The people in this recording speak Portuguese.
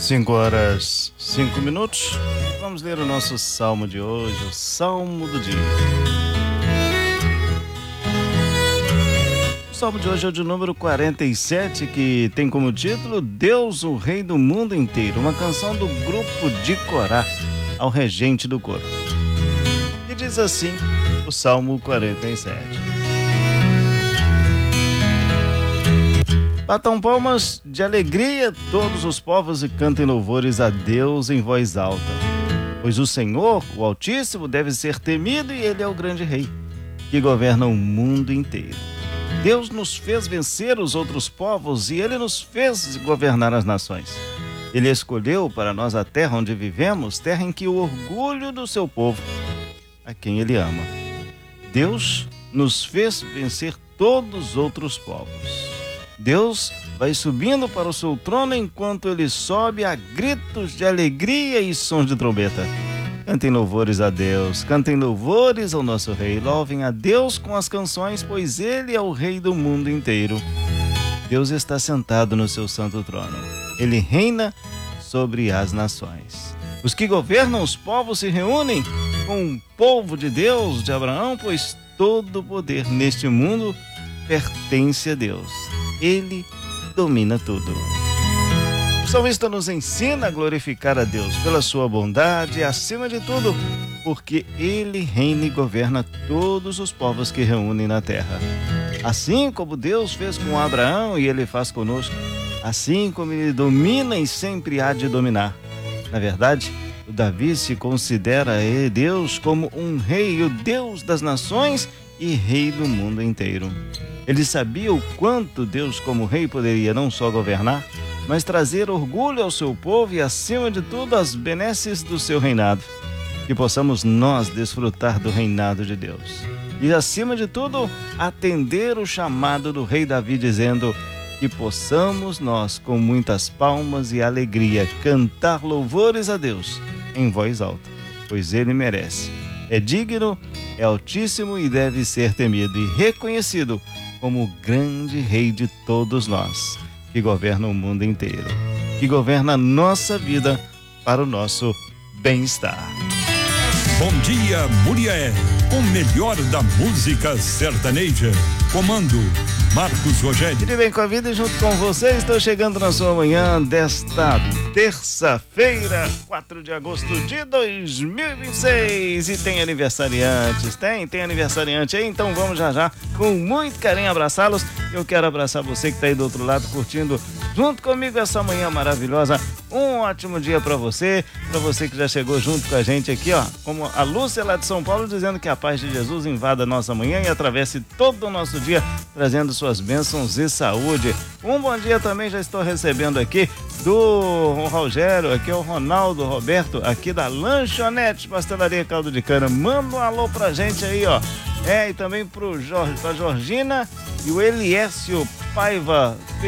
5 horas, 5 minutos. Vamos ler o nosso salmo de hoje, o salmo do dia. O salmo de hoje é o de número 47, que tem como título Deus, o Rei do Mundo Inteiro, uma canção do grupo de Corá ao regente do coro. E diz assim o salmo 47. Batam palmas de alegria todos os povos e cantem louvores a Deus em voz alta. Pois o Senhor, o Altíssimo, deve ser temido e Ele é o grande Rei, que governa o mundo inteiro. Deus nos fez vencer os outros povos e Ele nos fez governar as nações. Ele escolheu para nós a terra onde vivemos, terra em que o orgulho do seu povo, a quem Ele ama. Deus nos fez vencer todos os outros povos. Deus vai subindo para o seu trono enquanto Ele sobe a gritos de alegria e sons de trombeta. Cantem louvores a Deus, cantem louvores ao nosso Rei, louvem a Deus com as canções, pois Ele é o Rei do mundo inteiro. Deus está sentado no seu santo trono. Ele reina sobre as nações. Os que governam os povos se reúnem com o povo de Deus, de Abraão, pois todo o poder neste mundo pertence a Deus. Ele domina tudo. O salmista nos ensina a glorificar a Deus pela sua bondade e, acima de tudo, porque Ele reina e governa todos os povos que reúnem na terra. Assim como Deus fez com Abraão e Ele faz conosco, assim como Ele domina e sempre há de dominar. Na verdade, o Davi se considera Deus como um rei, o Deus das nações e rei do mundo inteiro. Ele sabia o quanto Deus, como rei, poderia não só governar, mas trazer orgulho ao seu povo e, acima de tudo, as benesses do seu reinado. Que possamos nós desfrutar do reinado de Deus. E, acima de tudo, atender o chamado do rei Davi, dizendo que possamos nós, com muitas palmas e alegria, cantar louvores a Deus em voz alta, pois Ele merece. É digno, é altíssimo e deve ser temido e reconhecido como o grande Rei de todos nós, que governa o mundo inteiro, que governa a nossa vida para o nosso bem-estar. Bom dia, Murié, o melhor da música sertaneja. Comando Marcos Rogério. Tudo bem com a vida e junto com você, estou chegando na sua manhã desta terça-feira, 4 de agosto de 2026. E tem aniversariantes, tem aniversariante aí, então vamos já, com muito carinho, abraçá-los. Eu quero abraçar você que está aí do outro lado, curtindo junto comigo essa manhã maravilhosa. Um ótimo dia para você que já chegou junto com a gente aqui, ó, como a Lúcia lá de São Paulo, dizendo que a paz de Jesus invada a nossa manhã e atravesse todo o nosso dia, trazendo suas bênçãos e saúde. Um bom dia também já estou recebendo aqui do Rogério, aqui é o Ronaldo Roberto, aqui da Lanchonete Pastelaria Caldo de Cana. Manda um alô pra gente aí, ó. E também pra Georgina e o Eliécio Paiva